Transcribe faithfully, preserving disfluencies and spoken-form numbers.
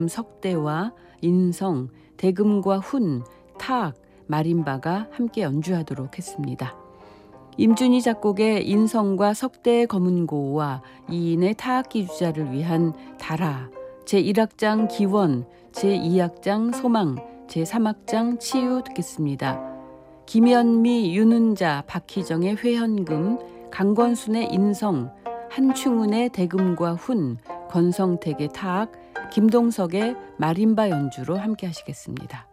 석대와 인성, 대금과 훈, 타악, 마림바가 함께 연주하도록 했습니다. 임준희 작곡의 인성과 석대의 검은고와 이인의 타악기 주자를 위한 달아, 제일 악장 기원, 제이 악장 소망, 제삼 악장 치유 듣겠습니다. 김현미, 윤은자, 박희정의 회현금, 강권순의 인성, 한충운의 대금과 훈, 권성택의 타악, 김동석의 마림바 연주로 함께 하시겠습니다.